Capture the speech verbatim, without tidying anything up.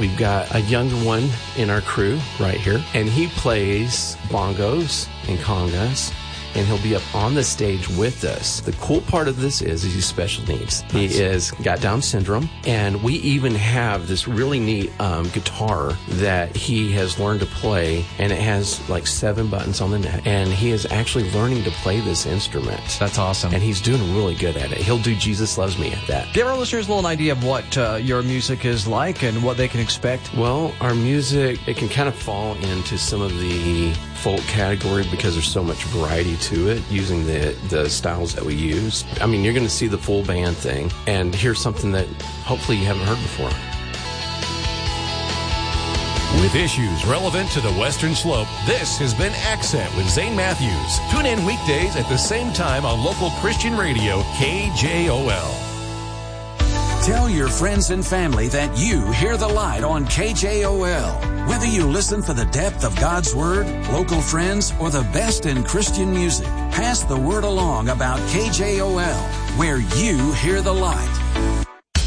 we've got a younger one in our crew right here, and he plays bongos and congas, and he'll be up on the stage with us. The cool part of this is, is he's special needs. He is got Down syndrome, and we even have this really neat um, guitar that he has learned to play, and it has like seven buttons on the neck, and he is actually learning to play this instrument. That's awesome. And he's doing really good at it. He'll do Jesus Loves Me at that. Give our listeners a little idea of what uh, your music is like and what they can expect. Well, our music, it can kind of fall into some of the folk category because there's so much variety to it using the the styles that we use. I mean, you're going to see the full band thing and hear something that hopefully you haven't heard before. With issues relevant to the Western Slope, this has been Accent with Zane Matthews. Tune in weekdays at the same time on local Christian radio, K J O L. Tell your friends and family that you hear the light on K J O L. Whether you listen for the depth of God's Word, local friends, or the best in Christian music, pass the word along about K J O L, where you hear the light.